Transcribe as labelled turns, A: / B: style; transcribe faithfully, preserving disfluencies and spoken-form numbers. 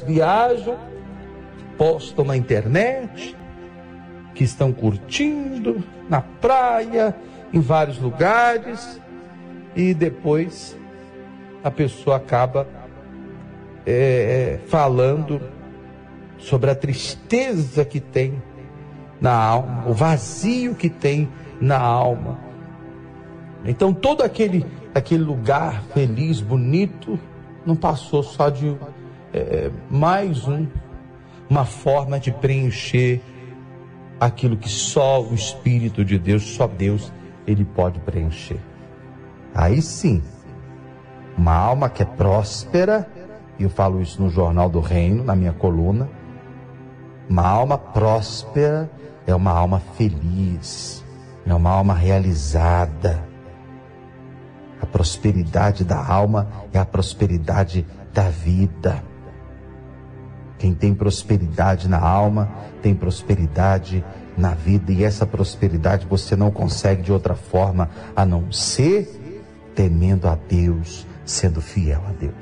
A: viajam, postam na internet, que estão curtindo na praia, em vários lugares, e depois a pessoa acaba é, falando sobre a tristeza que tem na alma, o vazio que tem na alma. Então todo aquele, aquele lugar feliz, bonito, não passou só de é, mais um, uma forma de preencher aquilo que só o Espírito de Deus, só Deus, Ele pode preencher. Aí sim, uma alma que é próspera, e eu falo isso no Jornal do Reino, na minha coluna, uma alma próspera é uma alma feliz, é uma alma realizada. A prosperidade da alma é a prosperidade da vida. Quem tem prosperidade na alma, tem prosperidade na vida. E essa prosperidade você não consegue de outra forma a não ser temendo a Deus, sendo fiel a Deus.